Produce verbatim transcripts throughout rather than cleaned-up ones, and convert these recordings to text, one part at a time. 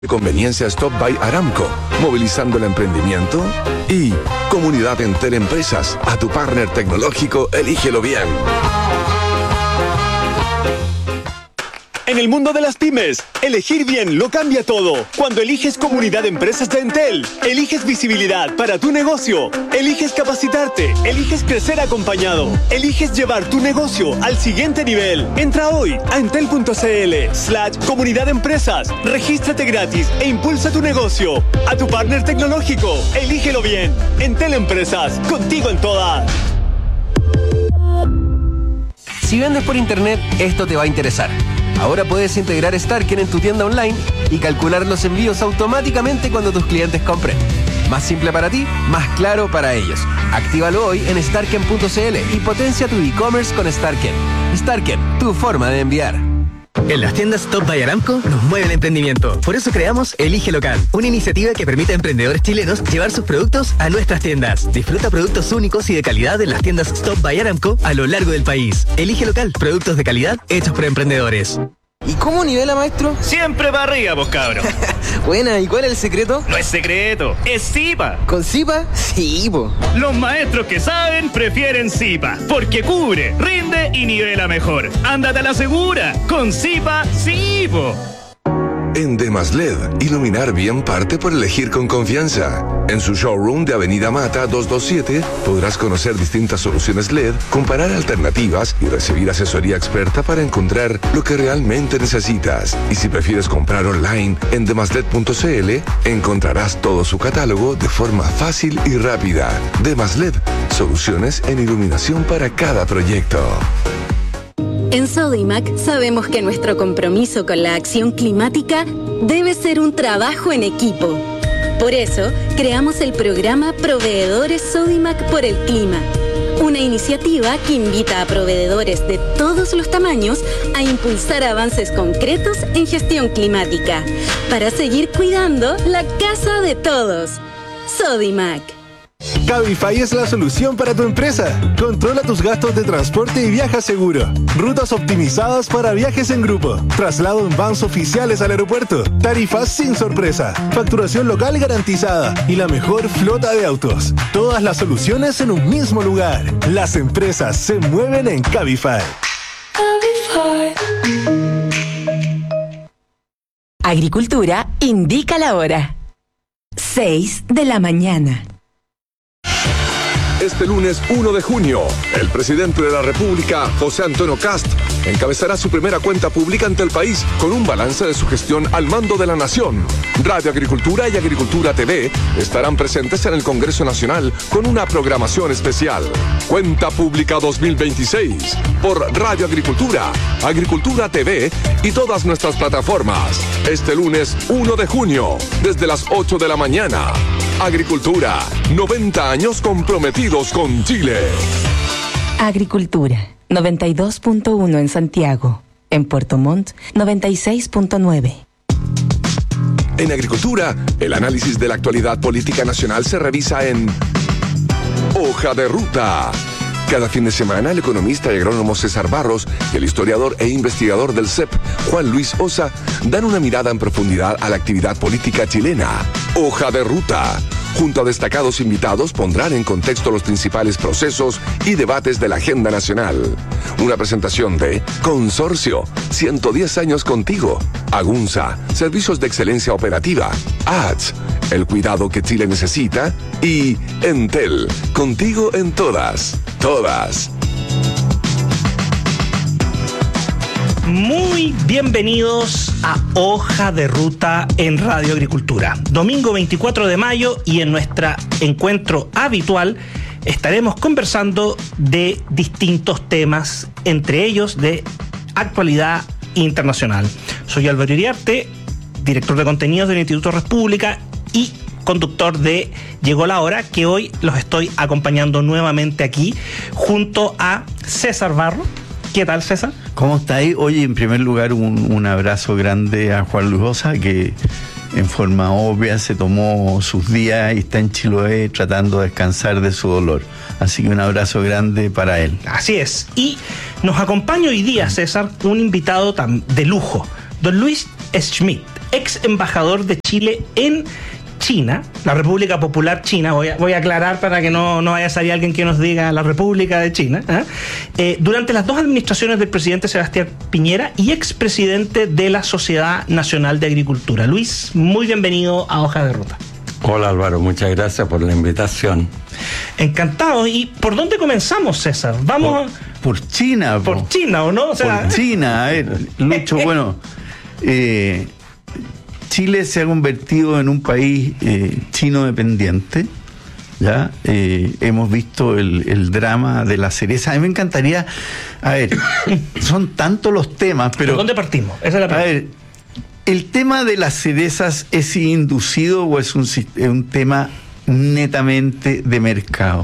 Conveniencia Stop by Aramco, movilizando el emprendimiento. Y Comunidad Entel Empresas, a tu partner tecnológico, elígelo bien. En el mundo de las pymes, elegir bien lo cambia todo. Cuando eliges Comunidad de Empresas de Entel, eliges visibilidad para tu negocio, eliges capacitarte, eliges crecer acompañado, eliges llevar tu negocio al siguiente nivel. Entra hoy a entel.cl slash Comunidad de Empresas, regístrate gratis e impulsa tu negocio. A tu partner tecnológico, elígelo bien. Entel Empresas, contigo en todas. Si vendes por internet, esto te va a interesar. Ahora puedes integrar Starken en tu tienda online y calcular los envíos automáticamente cuando tus clientes compren. Más simple para ti, más claro para ellos. Actívalo hoy en starken punto cl y potencia tu e-commerce con Starken. Starken, tu forma de enviar. En las tiendas Stop by Aramco nos mueve el emprendimiento. Por eso creamos Elige Local, una iniciativa que permite a emprendedores chilenos llevar sus productos a nuestras tiendas. Disfruta productos únicos y de calidad en las tiendas Stop by Aramco a lo largo del país. Elige Local, productos de calidad hechos por emprendedores. ¿Y cómo nivela, maestro? Siempre para arriba, vos cabros. Buena, ¿y cuál es el secreto? No es secreto, es Zipa. ¿Con Zipa? Sí, po. Los maestros que saben prefieren Zipa, porque cubre, rinde y nivela mejor. Ándate a la segura, con Zipa, sí, po. En Demasl E D, iluminar bien parte por elegir con confianza. En su showroom de Avenida Mata doscientos veintisiete podrás conocer distintas soluciones L E D, comparar alternativas y recibir asesoría experta para encontrar lo que realmente necesitas. Y si prefieres comprar online en demasled punto cl, encontrarás todo su catálogo de forma fácil y rápida. Demasl E D, soluciones en iluminación para cada proyecto. En Sodimac sabemos que nuestro compromiso con la acción climática debe ser un trabajo en equipo. Por eso, creamos el programa Proveedores Sodimac por el Clima, una iniciativa que invita a proveedores de todos los tamaños a impulsar avances concretos en gestión climática, para seguir cuidando la casa de todos. Sodimac. Cabify es la solución para tu empresa. Controla tus gastos de transporte y viaja seguro. Rutas optimizadas para viajes en grupo. Traslado en vans oficiales al aeropuerto. Tarifas sin sorpresa. Facturación local garantizada. Y la mejor flota de autos. Todas las soluciones en un mismo lugar. Las empresas se mueven en Cabify. Cabify. Agricultura indica la hora. seis de la mañana. Este lunes uno de junio, el presidente de la República, José Antonio Kast, encabezará su primera cuenta pública ante el país con un balance de su gestión al mando de la nación. Radio Agricultura y Agricultura T V estarán presentes en el Congreso Nacional con una programación especial. Cuenta Pública dos mil veintiséis por Radio Agricultura, Agricultura T V y todas nuestras plataformas. Este lunes uno de junio, desde las ocho de la mañana. Agricultura, noventa años comprometidos con Chile. Agricultura, noventa y dos punto uno en Santiago. En Puerto Montt, noventa y seis punto nueve. En Agricultura, el análisis de la actualidad política nacional se revisa en Hoja de Ruta. Cada fin de semana, el economista y agrónomo César Barros y el historiador e investigador del C E P, Juan Luis Osa, dan una mirada en profundidad a la actividad política chilena. Hoja de Ruta. Junto a destacados invitados, pondrán en contexto los principales procesos y debates de la agenda nacional. Una presentación de Consorcio, ciento diez años contigo. Agunza, servicios de excelencia operativa. A D S, el cuidado que Chile necesita. Y Entel, contigo en todas, todas. Muy bienvenidos a Hoja de Ruta en Radio Agricultura. Domingo veinticuatro de mayo y en nuestro encuentro habitual estaremos conversando de distintos temas, entre ellos de actualidad internacional. Soy Álvaro Iriarte, director de contenidos del Instituto República y conductor de Llegó la Hora, que hoy los estoy acompañando nuevamente aquí junto a César Barro. ¿Qué tal, César? ¿Cómo estáis? Oye, en primer lugar, un, un abrazo grande a Juan Luis Osa, que en forma obvia se tomó sus días y está en Chiloé tratando de descansar de su dolor. Así que un abrazo grande para él. Así es. Y nos acompaña hoy día, César, un invitado de lujo, don Luis Schmidt, ex embajador de Chile en China, la República Popular China. Voy a, voy a aclarar para que no, no vaya a salir alguien que nos diga la República de China. ¿eh? Eh, durante las dos administraciones del presidente Sebastián Piñera y expresidente de la Sociedad Nacional de Agricultura. Luis, muy bienvenido a Hoja de Ruta. Hola Álvaro, muchas gracias por la invitación. Encantado. ¿Y por dónde comenzamos, César? Vamos por, por China. Por, por China, ¿o no? O sea, por China. A ver, Lucho, bueno, eh, Chile se ha convertido en un país eh, chino dependiente. ¿Ya? Eh, hemos visto el, el drama de la cereza. A mí me encantaría, a ver, son tantos los temas, pero... ¿Por dónde partimos? Esa es la pregunta. A ver, ¿el tema de las cerezas es inducido o es un, un tema netamente de mercado?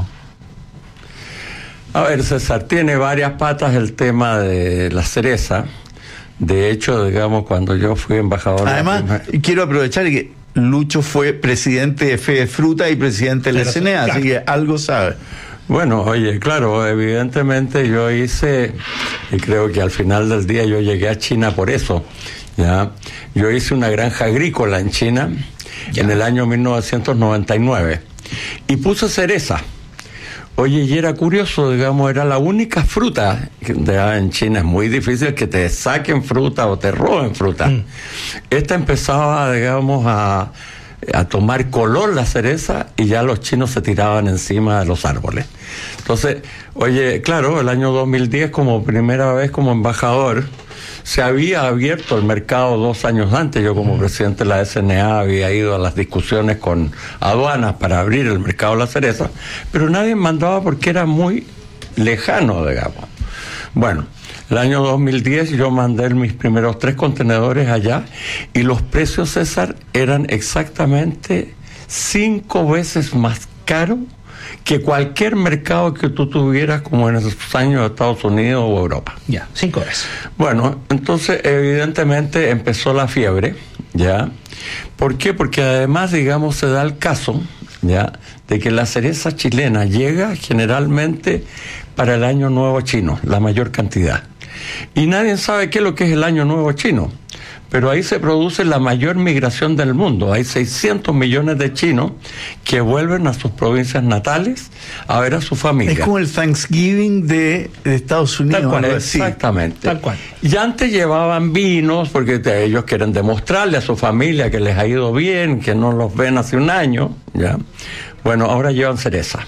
A ver, César, tiene varias patas el tema de la cereza. De hecho, digamos, cuando yo fui embajador... Además, primer... quiero aprovechar que Lucho fue presidente de FEDEFruta y presidente de la C N A, así que algo sabe. Bueno, oye, claro, evidentemente yo hice, y creo que al final del día yo llegué a China por eso, ¿ya? Yo hice una granja agrícola en China ya. en el año mil novecientos noventa y nueve y puse cereza. Oye, y era curioso, digamos, era la única fruta, que en China es muy difícil que te saquen fruta o te roben fruta. Mm. Esta empezaba, digamos, a, a tomar color la cereza y ya los chinos se tiraban encima de los árboles. Entonces, oye, claro, el año dos mil diez, como primera vez como embajador, se había abierto el mercado dos años antes. Yo como presidente de la S N A había ido a las discusiones con aduanas para abrir el mercado de la cereza, pero nadie mandaba porque era muy lejano, digamos. Bueno, el año dos mil diez yo mandé mis primeros tres contenedores allá y los precios, César, eran exactamente cinco veces más caros que cualquier mercado que tú tuvieras como en esos años de Estados Unidos o Europa. Ya, cinco veces. Bueno, entonces evidentemente empezó la fiebre, ¿ya? ¿Por qué? Porque además, digamos, se da el caso, ¿ya?, de que la cereza chilena llega generalmente para el Año Nuevo Chino, la mayor cantidad. Y nadie sabe qué es lo que es el Año Nuevo Chino. Pero ahí se produce la mayor migración del mundo. Hay seiscientos millones de chinos que vuelven a sus provincias natales a ver a su familia. Es como el Thanksgiving de, de Estados Unidos. Tal cual, exactamente. Tal cual. Y antes llevaban vinos porque te, ellos quieren demostrarle a su familia que les ha ido bien, que no los ven hace un año. ¿Ya? Bueno, ahora llevan cereza.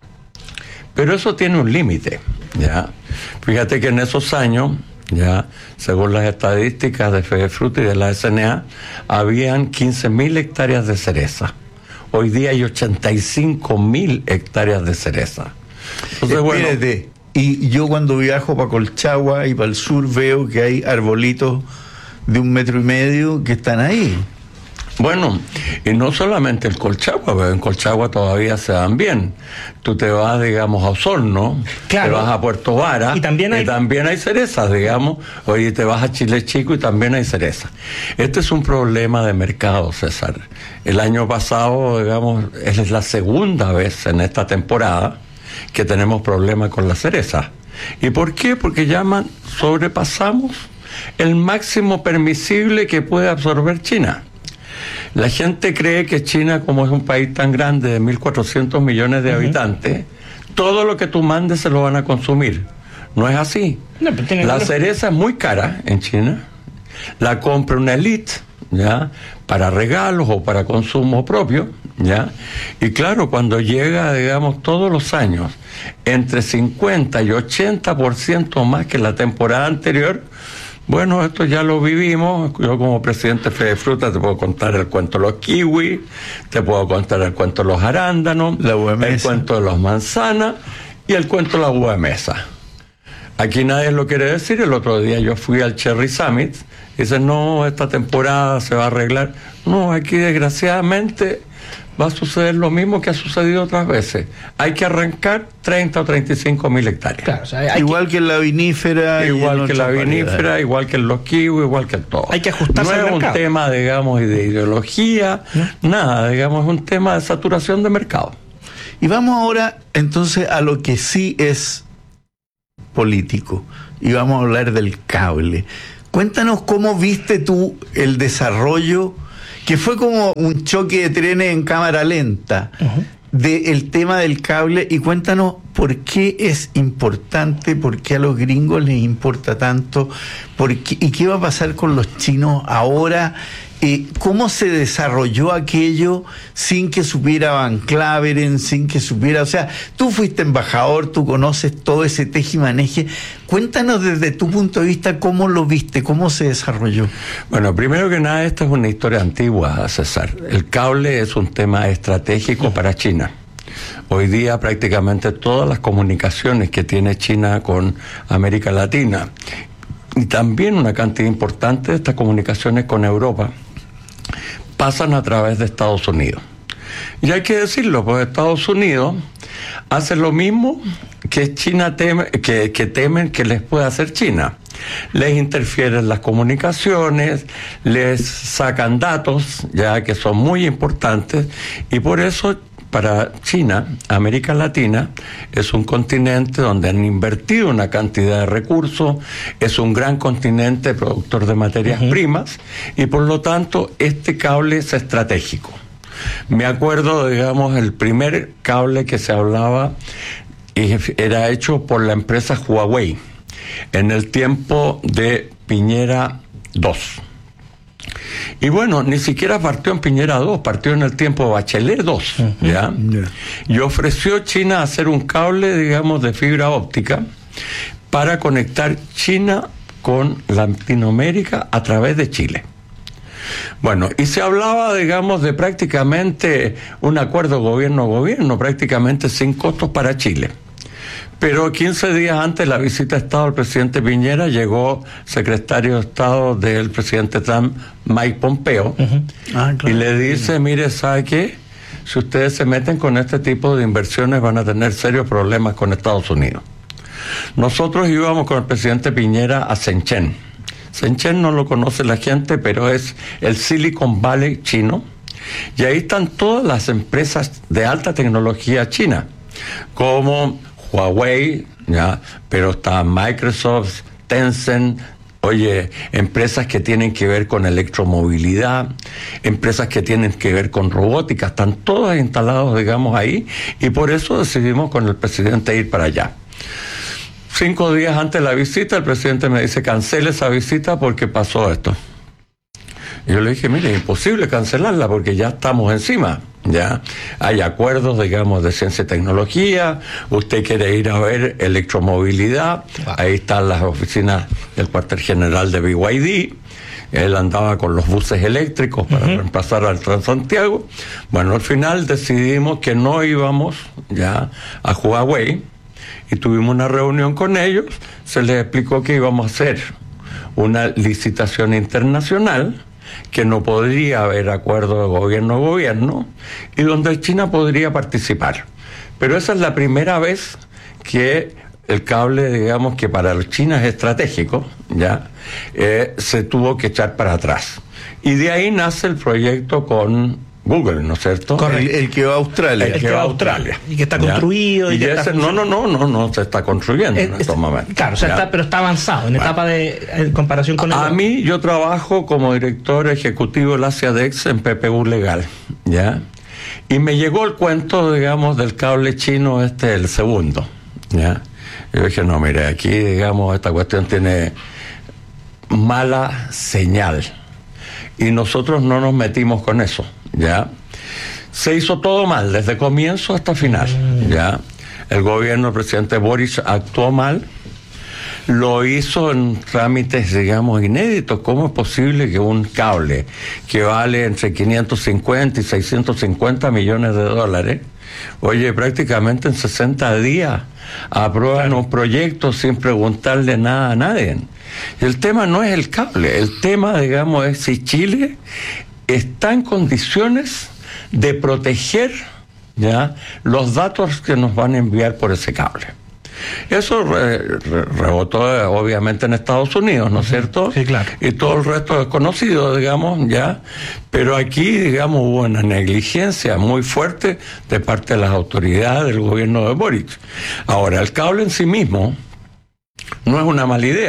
Pero eso tiene un límite. ¿Ya? Fíjate que en esos años... Ya, según las estadísticas de FEDEFruta y de la S N A, habían quince mil hectáreas de cereza. Hoy día hay ochenta y cinco mil hectáreas de cereza. Entonces, Espérate, bueno, y yo cuando viajo para Colchagua y para el sur veo que hay arbolitos de un metro y medio que están ahí. Bueno, y no solamente el Colchagua, pero en Colchagua todavía se dan bien. Tú te vas, digamos, a Osorno, claro, te vas a Puerto Vara, y también hay, y también hay cerezas, digamos. Oye, te vas a Chile Chico y también hay cerezas. Este es un problema de mercado, César. El año pasado, digamos, es la segunda vez en esta temporada que tenemos problemas con la cereza. ¿Y por qué? Porque llaman, sobrepasamos el máximo permisible que puede absorber China. La gente cree que China, como es un país tan grande de mil cuatrocientos millones de uh-huh. habitantes, todo lo que tú mandes se lo van a consumir. No es así. No, la cereza es muy cara en China. La compra una élite, ¿ya?, para regalos o para consumo propio, ¿ya? Y claro, cuando llega, digamos, todos los años, entre cincuenta y ochenta por ciento más que la temporada anterior, bueno, esto ya lo vivimos. Yo como presidente de FEDEFruta te puedo contar el cuento de los kiwis, te puedo contar el cuento de los arándanos, la uva de mesa, el cuento de los manzanas y el cuento de la uva de mesa. Aquí nadie lo quiere decir. El otro día yo fui al Cherry Summit y dicen, no, esta temporada se va a arreglar. No, aquí desgraciadamente va a suceder lo mismo que ha sucedido otras veces. Hay que arrancar treinta o treinta y cinco mil hectáreas. Claro, o sea, igual que, que en la vinífera. Igual que en la vinífera, igual que en los kiwis, igual que en todo. Hay que ajustarse al mercado. No es un tema, digamos, de ideología, ¿no? Nada, digamos, es un tema de saturación de mercado. Y vamos ahora, entonces, a lo que sí es político. Y vamos a hablar del cable. Cuéntanos cómo viste tú el desarrollo, que fue como un choque de trenes en cámara lenta, uh-huh. del tema del cable, y cuéntanos por qué es importante, por qué a los gringos les importa tanto, por qué, y qué va a pasar con los chinos ahora. Eh, ¿Cómo se desarrolló aquello sin que supiera Van Claveren, sin que supiera... O sea, tú fuiste embajador, tú conoces todo ese tejimaneje. Cuéntanos desde tu punto de vista cómo lo viste, cómo se desarrolló. Bueno, primero que nada, esta es una historia antigua, César. El cable es un tema estratégico para China. Hoy día prácticamente todas las comunicaciones que tiene China con América Latina, y también una cantidad importante de estas comunicaciones con Europa, pasan a través de Estados Unidos. Y hay que decirlo, pues Estados Unidos hace lo mismo que China teme, que, que temen que les pueda hacer China. Les interfieren las comunicaciones, les sacan datos, ya que son muy importantes, y por eso para China, América Latina es un continente donde han invertido una cantidad de recursos, es un gran continente productor de materias uh-huh. primas, y por lo tanto este cable es estratégico. Me acuerdo, digamos, el primer cable que se hablaba era hecho por la empresa Huawei en el tiempo de Piñera dos. Y bueno, ni siquiera partió en Piñera dos, partió en el tiempo de Bachelet dos, uh-huh. ¿ya? Yeah. Y ofreció China hacer un cable, digamos, de fibra óptica para conectar China con Latinoamérica a través de Chile. Bueno, y se hablaba, digamos, de prácticamente un acuerdo gobierno-gobierno, prácticamente sin costos para Chile. Pero quince días antes de la visita de Estado del presidente Piñera, llegó secretario de Estado del presidente Trump, Mike Pompeo, uh-huh. ah, claro. y le dice, mire, ¿sabe qué? Si ustedes se meten con este tipo de inversiones van a tener serios problemas con Estados Unidos. Nosotros íbamos con el presidente Piñera a Shenzhen. Shenzhen no lo conoce la gente, pero es el Silicon Valley chino, y ahí están todas las empresas de alta tecnología china, como Huawei, ¿ya? Pero está Microsoft, Tencent, oye, empresas que tienen que ver con electromovilidad, empresas que tienen que ver con robótica, están todas instaladas, digamos, ahí, y por eso decidimos con el presidente ir para allá. Cinco días antes de la visita, el presidente me dice, cancele esa visita porque pasó esto. Y yo le dije, mire, es imposible cancelarla porque ya estamos encima. Ya hay acuerdos, digamos, de ciencia y tecnología, usted quiere ir a ver electromovilidad, wow. Ahí están las oficinas del cuartel general de B Y D, él andaba con los buses eléctricos para uh-huh. reemplazar al Transantiago. Bueno, al final decidimos que no íbamos ya a Huawei, y tuvimos una reunión con ellos, se les explicó que íbamos a hacer una licitación internacional, que no podría haber acuerdo de gobierno a gobierno, y donde China podría participar. Pero esa es la primera vez que el cable, digamos, que para China es estratégico, ya, eh, se tuvo que echar para atrás. Y de ahí nace el proyecto con Google, ¿no es cierto? El, el que va a Australia. El, el que va a Australia. Y que está construido. Y, y que ese, está... No, no, no, no, no, se está construyendo es, en estos momentos. Claro, o sea, está, pero está avanzado, en bueno. etapa de en comparación con el... A mí, yo trabajo como director ejecutivo del Asiadex en P P U Legal, ¿ya? Y me llegó el cuento, digamos, del cable chino, este, el segundo, ¿ya? Yo dije, no, mire, aquí, digamos, esta cuestión tiene mala señal. Y nosotros no nos metimos con eso, ¿ya? Se hizo todo mal, desde comienzo hasta final, ¿ya? El gobierno del presidente Boric actuó mal, lo hizo en trámites, digamos, inéditos. ¿Cómo es posible que un cable que vale entre quinientos cincuenta y seiscientos cincuenta millones de dólares, oye, prácticamente en sesenta días aprueban un proyecto sin preguntarle nada a nadie? El tema no es el cable, el tema, digamos, es si Chile está en condiciones de proteger, ¿ya?, los datos que nos van a enviar por ese cable. Eso re, re, rebotó obviamente en Estados Unidos, ¿no es cierto? Sí, claro. Y todo el resto es conocido, digamos, ya. Pero aquí, digamos, hubo una negligencia muy fuerte de parte de las autoridades del gobierno de Boric. Ahora, el cable en sí mismo no es una mala idea,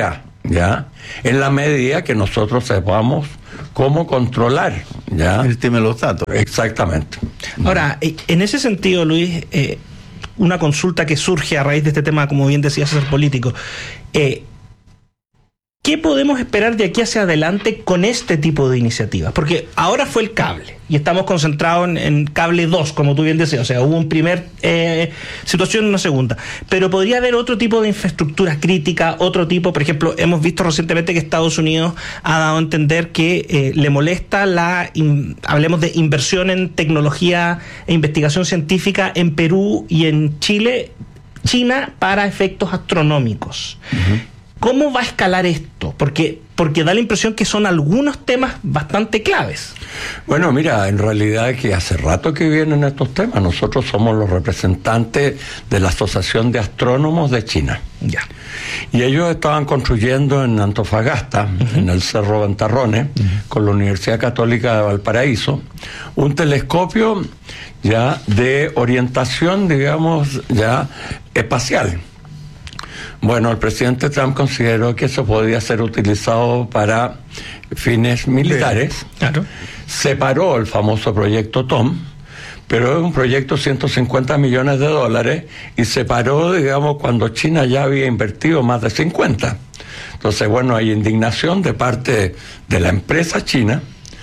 ¿ya? En la medida que nosotros sepamos cómo controlar, ¿ya? El tema de los datos. Exactamente. Ahora, en ese sentido, Luis, eh, una consulta que surge a raíz de este tema, como bien decías, ser político. Eh, ¿Qué podemos esperar de aquí hacia adelante con este tipo de iniciativas? Porque ahora fue el cable y estamos concentrados en, en cable dos, como tú bien decías. O sea, hubo un primer eh, situación y una segunda. Pero podría haber otro tipo de infraestructura crítica, otro tipo, por ejemplo, hemos visto recientemente que Estados Unidos ha dado a entender que eh, le molesta la, in, hablemos de inversión en tecnología e investigación científica en Perú y en Chile, China, para efectos astronómicos. Uh-huh. ¿Cómo va a escalar esto? Porque, porque da la impresión que son algunos temas bastante claves. Bueno, mira, en realidad es que hace rato que vienen estos temas. Nosotros somos los representantes de la Asociación de Astrónomos de China. Ya. Y ellos estaban construyendo en Antofagasta, uh-huh. en el Cerro Ventarrones, uh-huh. con la Universidad Católica de Valparaíso, un telescopio ya de orientación, digamos, ya espacial. Bueno, el presidente Trump consideró que eso podía ser utilizado para fines militares. Claro. Separó el famoso proyecto Tom, pero es un proyecto de ciento cincuenta millones de dólares y separó, digamos, cuando China ya había invertido más de cincuenta. Entonces, bueno, hay indignación de parte de la empresa china,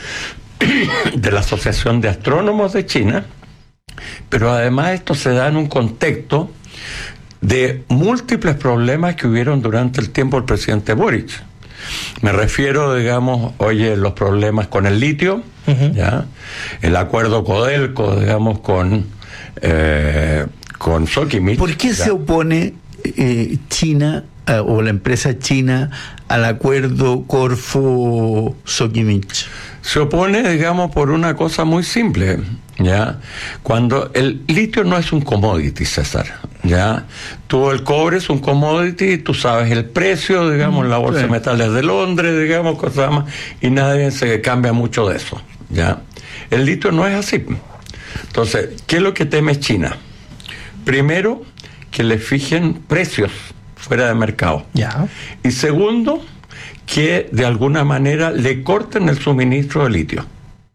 de la Asociación de Astrónomos de China, pero además esto se da en un contexto de múltiples problemas que hubieron durante el tiempo del presidente Boric. Me refiero, digamos, oye, los problemas con el litio, uh-huh. ¿ya? El acuerdo Codelco, digamos, con, eh, con Sokimich. ¿Por qué ¿ya? se opone eh, China eh, o la empresa china al acuerdo Corfo-Sokimich? Se opone, digamos, por una cosa muy simple, ¿ya? Cuando el litio no es un commodity, César, ¿ya? Tú, el cobre es un commodity, tú sabes el precio, digamos, mm, la bolsa sí. de metales de Londres, digamos, cosas más, y nadie se cambia mucho de eso, ¿ya? El litio no es así. Entonces, ¿qué es lo que teme China? Primero, que le fijen precios fuera de mercado. Ya. Y segundo, que de alguna manera le corten el suministro de litio.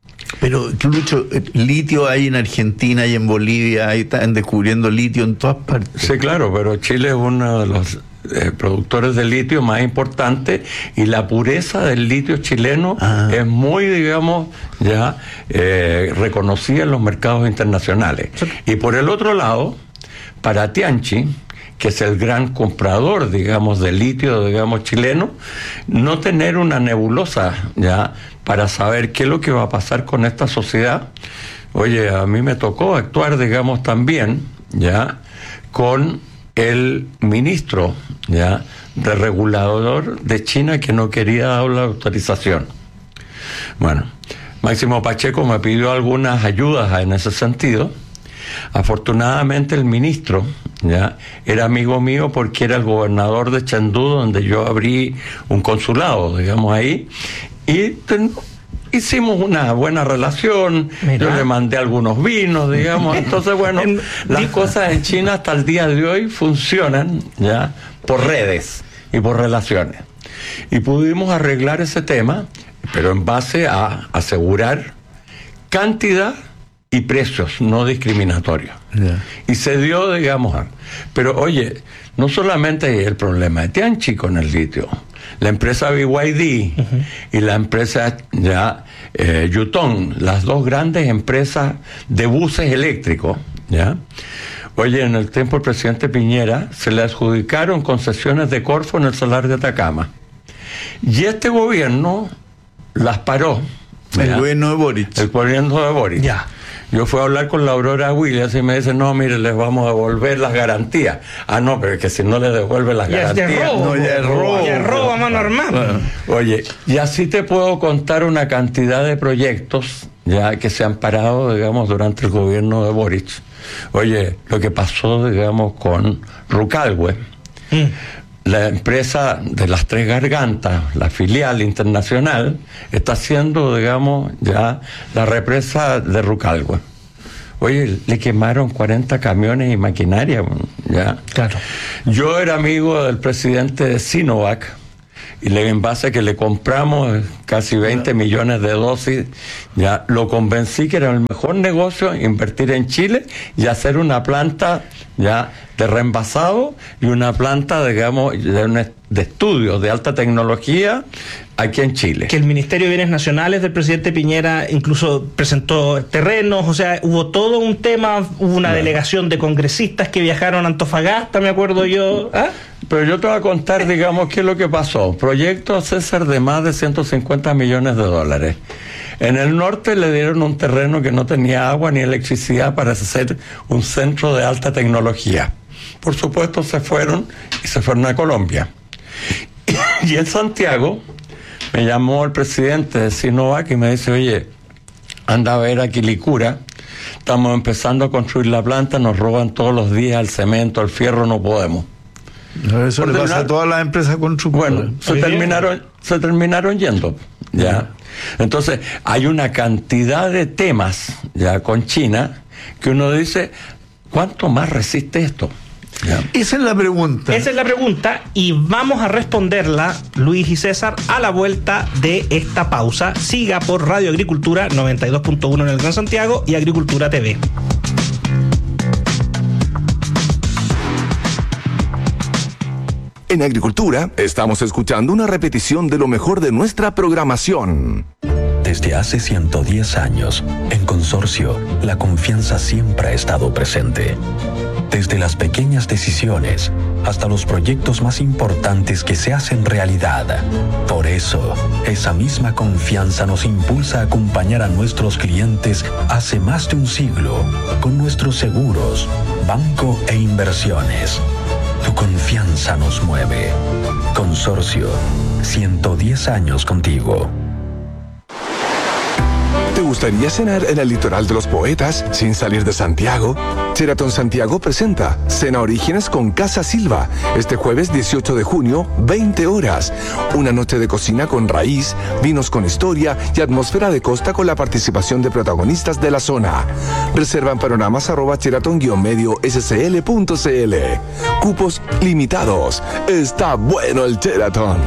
Pero, Lucho, litio hay en Argentina y en Bolivia, ahí están descubriendo litio en todas partes. Sí, claro, pero Chile es uno de los eh, productores de litio más importantes y la pureza del litio chileno ah. es muy, digamos, ya eh, reconocida en los mercados internacionales. Sí. Y por el otro lado, para Tianqi, que es el gran comprador, digamos, de litio, digamos, chileno, no tener una nebulosa, ya, para saber qué es lo que va a pasar con esta sociedad. Oye, a mí me tocó actuar, digamos, también, ya, con el ministro, ya, de regulador de China que no quería dar la autorización. Bueno, Máximo Pacheco me pidió algunas ayudas en ese sentido. Afortunadamente el ministro ya era amigo mío porque era el gobernador de Chengdu, donde yo abrí un consulado, digamos, ahí, y ten, hicimos una buena relación. Mira. Yo le mandé algunos vinos, digamos. Entonces, bueno, las cosas en China hasta el día de hoy funcionan ya por redes y por relaciones, y pudimos arreglar ese tema, pero en base a asegurar cantidad y precios no discriminatorios. Yeah. Y se dio, digamos, pero oye, no solamente el problema de Tianqi con el litio, la empresa B Y D uh-huh. y la empresa ya eh, Yutong, las dos grandes empresas de buses eléctricos, ya. Oye, en el tiempo del presidente Piñera se le adjudicaron concesiones de Corfo en el Salar de Atacama, y este gobierno las paró. El gobierno de Boric. El gobierno de Boric. Ya. Yo fui a hablar con la Aurora Williams y me dice, no, mire, les vamos a devolver las garantías. Ah, no, pero es que si no les devuelven las ya garantías... Es robo, no, ya es robo. Ya es robo a mano armada. Bueno, oye, y así te puedo contar una cantidad de proyectos ya que se han parado, digamos, durante el gobierno de Boric. Oye, lo que pasó, digamos, con Rucalhue. Mm. La empresa de las Tres Gargantas, la filial internacional, está haciendo, digamos, ya la represa de Rucalhue. Oye, le quemaron cuarenta camiones y maquinaria, ya. Claro. Yo era amigo del presidente de Sinovac, y le, en base a que le compramos casi veinte millones de dosis, ya lo convencí que era el mejor negocio invertir en Chile y hacer una planta ya de reenvasado y una planta, digamos, de, un, de estudios de alta tecnología aquí en Chile. Que el Ministerio de Bienes Nacionales del presidente Piñera incluso presentó terrenos, o sea, hubo todo un tema, hubo una bueno. delegación de congresistas que viajaron a Antofagasta, me acuerdo yo. ¿Ah? Pero yo te voy a contar, digamos, qué es lo que pasó. Proyecto César de más de ciento cincuenta millones de dólares. En el norte le dieron un terreno que no tenía agua ni electricidad para hacer un centro de alta tecnología. Por supuesto se fueron y se fueron a Colombia. Y en Santiago me llamó el presidente de Sinovac y me dice, oye, anda a ver a Quilicura, estamos empezando a construir la planta, nos roban todos los días el cemento, el fierro, no podemos. Eso Por le pasa a todas las empresas constructoras. Bueno, se terminaron, se terminaron yendo, ya. Entonces, hay una cantidad de temas ya con China que uno dice, ¿cuánto más resiste esto? Ya. Esa es la pregunta. Esa es la pregunta y vamos a responderla, Luis y César, a la vuelta de esta pausa. Siga por Radio Agricultura noventa y dos punto uno en el Gran Santiago y Agricultura T V. En Agricultura estamos escuchando una repetición de lo mejor de nuestra programación. Desde hace ciento diez años, en Consorcio, la confianza siempre ha estado presente. Desde las pequeñas decisiones hasta los proyectos más importantes que se hacen realidad. Por eso, esa misma confianza nos impulsa a acompañar a nuestros clientes hace más de un siglo con nuestros seguros, banco e inversiones. Tu confianza nos mueve. Consorcio, ciento diez años contigo. ¿Te gustaría cenar en el litoral de los poetas sin salir de Santiago? Sheraton Santiago presenta Cena Orígenes con Casa Silva este jueves dieciocho de junio, veinte horas. Una noche de cocina con raíz, vinos con historia y atmósfera de costa con la participación de protagonistas de la zona. Reserva en panoramas arroba sheraton guion medio scl punto cl. Cupos limitados. Está bueno el Sheraton.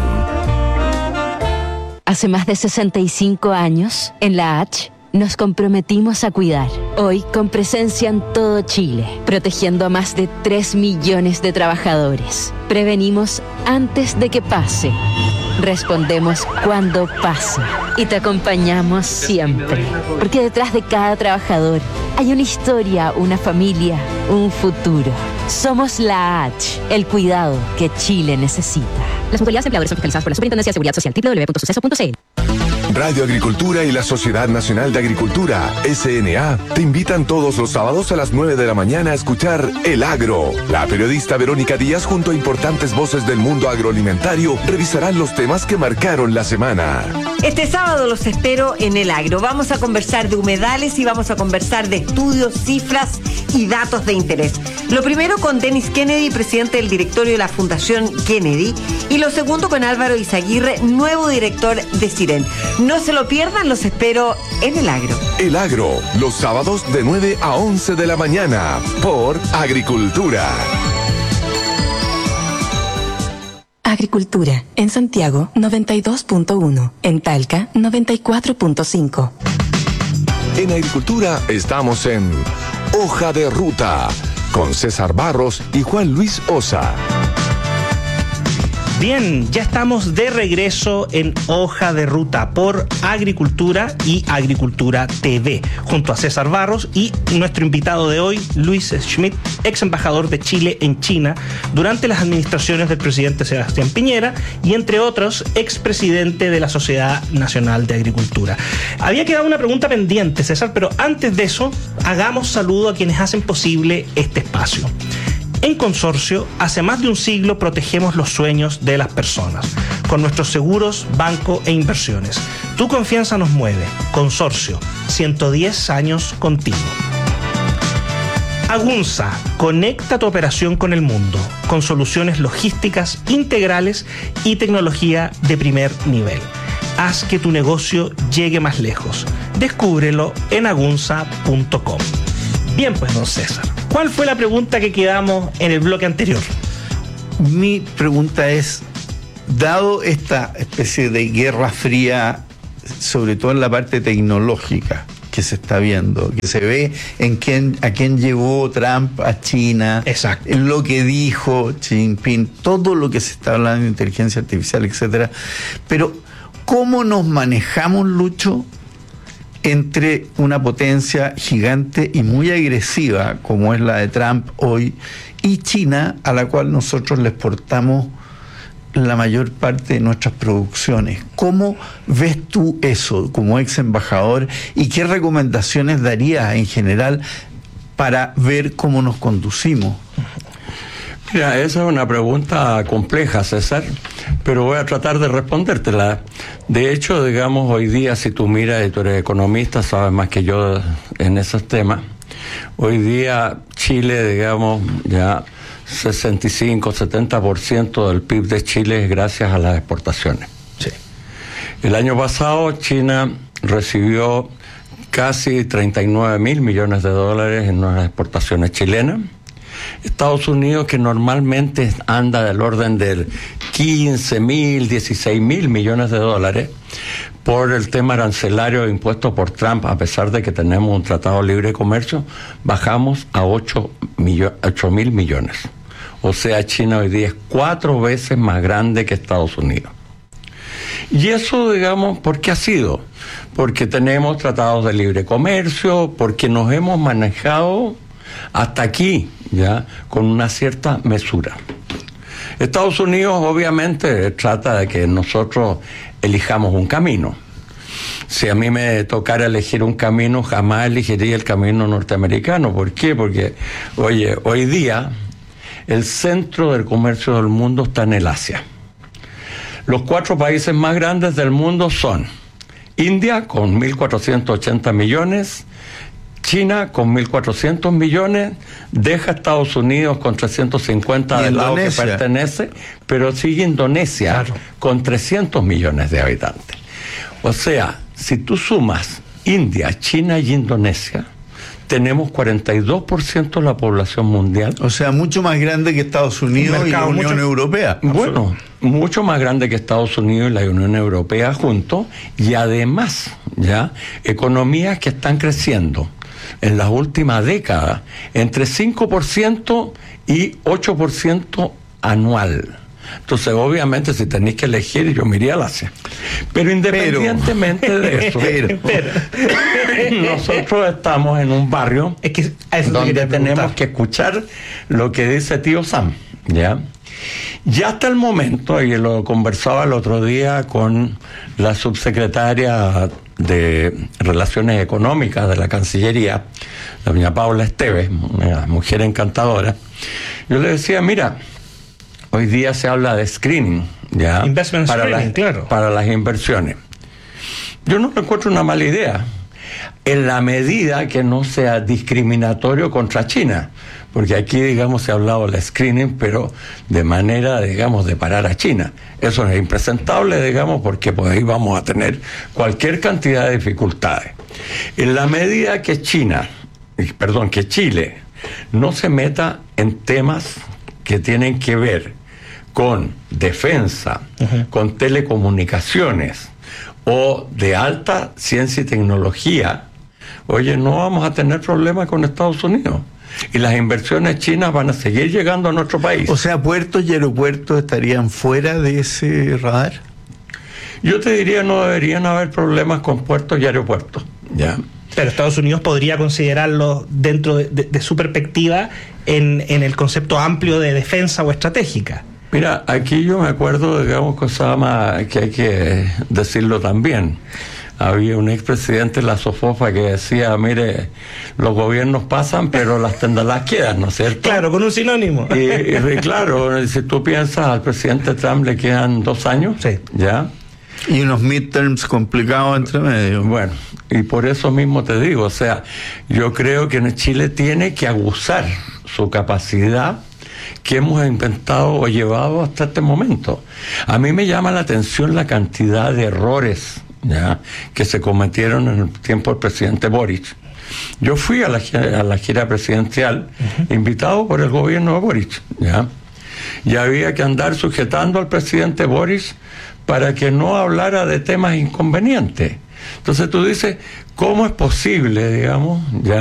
Hace más de sesenta y cinco años, en la H, nos comprometimos a cuidar. Hoy, con presencia en todo Chile, protegiendo a más de tres millones de trabajadores. Prevenimos antes de que pase. Respondemos cuando pase. Y te acompañamos siempre. Porque detrás de cada trabajador hay una historia, una familia, un futuro. Somos la H, el cuidado que Chile necesita. Las mutualidades empleadores son fiscalizadas por la Superintendencia de Seguridad Social, doble u doble u doble u punto suceso punto c l. Radio Agricultura y la Sociedad Nacional de Agricultura, S N A, te invitan todos los sábados a las nueve de la mañana a escuchar El Agro. La periodista Verónica Díaz, junto a importantes voces del mundo agroalimentario, revisarán los temas que marcaron la semana. Este sábado los espero en El Agro. Vamos a conversar de humedales y vamos a conversar de estudios, cifras y datos de interés. Lo primero con Dennis Kennedy, presidente del directorio de la Fundación Kennedy, y lo segundo con Álvaro Izaguirre, nuevo director de Siren. No se lo pierdan, los espero en El Agro. El Agro, los sábados de nueve a once de la mañana, por Agricultura. Agricultura, en Santiago noventa y dos punto uno, en Talca noventa y cuatro punto cinco. En Agricultura estamos en Hoja de Ruta, con César Barros y Juan Luis Osa. Bien, ya estamos de regreso en Hoja de Ruta por Agricultura y Agricultura T V, junto a César Barros y nuestro invitado de hoy, Luis Schmidt, ex embajador de Chile en China durante las administraciones del presidente Sebastián Piñera y, entre otros, expresidente de la Sociedad Nacional de Agricultura. Había quedado una pregunta pendiente, César, pero antes de eso, hagamos saludo a quienes hacen posible este espacio. En Consorcio, hace más de un siglo protegemos los sueños de las personas, con nuestros seguros, banco e inversiones. Tu confianza nos mueve. Consorcio, ciento diez años contigo. Agunza, conecta tu operación con el mundo, con soluciones logísticas integrales y tecnología de primer nivel. Haz que tu negocio llegue más lejos. Descúbrelo en agunza punto com. Bien, pues, don César, ¿cuál fue la pregunta que quedamos en el bloque anterior? Mi pregunta es, dado esta especie de guerra fría, sobre todo en la parte tecnológica que se está viendo, que se ve en quién, a quién llevó Trump a China, exacto, en lo que dijo Xi Jinping, todo lo que se está hablando de inteligencia artificial, etcétera. Pero ¿cómo nos manejamos, Lucho, entre una potencia gigante y muy agresiva como es la de Trump hoy y China, a la cual nosotros le exportamos la mayor parte de nuestras producciones? ¿Cómo ves tú eso como ex embajador y qué recomendaciones darías en general para ver cómo nos conducimos? Mira, esa es una pregunta compleja, César, pero voy a tratar de respondértela. De hecho, digamos, hoy día, si tú miras, y tú eres economista, sabes más que yo en esos temas, hoy día Chile, digamos, ya sesenta y cinco, setenta por ciento del P I B de Chile es gracias a las exportaciones. Sí. El año pasado China recibió casi treinta y nueve mil millones de dólares en nuevas exportaciones chilenas. Estados Unidos, que normalmente anda del orden del quince mil, dieciséis mil millones de dólares, por el tema arancelario impuesto por Trump, a pesar de que tenemos un tratado de libre comercio, bajamos a ocho mil millones. O sea, China hoy día es cuatro veces más grande que Estados Unidos. Y eso, digamos, ¿por qué ha sido? Porque tenemos tratados de libre comercio, porque nos hemos manejado hasta aquí, ya, con una cierta mesura. Estados Unidos, obviamente, trata de que nosotros elijamos un camino. Si a mí me tocara elegir un camino, jamás elegiría el camino norteamericano. ¿Por qué? Porque, oye, hoy día el centro del comercio del mundo está en el Asia. Los cuatro países más grandes del mundo son India, con mil cuatrocientos ochenta millones, China con mil cuatrocientos millones, deja Estados Unidos con trescientos cincuenta del lado que pertenece, pero sigue Indonesia, claro, con trescientos millones de habitantes. O sea, si tú sumas India, China y Indonesia, tenemos cuarenta y dos por ciento de la población mundial. O sea, mucho más grande que Estados Unidos y la Unión mucho, Europea. Bueno, mucho más grande que Estados Unidos y la Unión Europea juntos, y además, ya, economías que están creciendo en las últimas décadas entre cinco por ciento y ocho por ciento anual. Entonces, obviamente, si tenéis que elegir, yo me iría al Asia. Pero independientemente pero, de eso, pero, pero, nosotros estamos en un barrio es que donde tenemos que escuchar lo que dice tío Sam, ¿ya? Ya hasta el momento, y lo conversaba el otro día con la subsecretaria de Relaciones Económicas de la Cancillería, la doña Paula Esteves, una mujer encantadora, yo le decía, mira, hoy día se habla de screening, ¿ya? Investment para screening, las, claro. Para las inversiones. Yo no encuentro una mala idea, en la medida que no sea discriminatorio contra China, porque aquí, digamos, se ha hablado del screening, pero de manera, digamos, de parar a China. Eso es impresentable, digamos, porque pues ahí vamos a tener cualquier cantidad de dificultades. En la medida que China, perdón, que Chile no se meta en temas que tienen que ver con defensa, uh-huh, con telecomunicaciones o de alta ciencia y tecnología, oye, no vamos a tener problemas con Estados Unidos. Y las inversiones chinas van a seguir llegando a nuestro país. O sea, puertos y aeropuertos estarían fuera de ese radar. Yo te diría, no deberían haber problemas con puertos y aeropuertos, ¿ya? Pero Estados Unidos podría considerarlo dentro de, de, de su perspectiva en, en el concepto amplio de defensa o estratégica. Mira, aquí yo me acuerdo, digamos, cosa más que hay que decirlo también. Había un expresidente de la SOFOFA que decía, mire, los gobiernos pasan, pero las tendalas quedan, ¿no es cierto? Claro, con un sinónimo. Y, y claro, si tú piensas, al presidente Trump le quedan dos años, sí, ¿ya? Y unos midterms complicados entre medio. Bueno, y por eso mismo te digo, o sea, yo creo que Chile tiene que abusar su capacidad que hemos inventado o llevado hasta este momento. A mí me llama la atención la cantidad de errores, ¿ya?, que se cometieron en el tiempo del presidente Boric. Yo fui a la, a la gira presidencial, uh-huh, invitado por el gobierno de Boric, ¿ya? y había que andar sujetando al presidente Boris para que no hablara de temas inconvenientes. Entonces tú dices, ¿cómo es posible, digamos, ya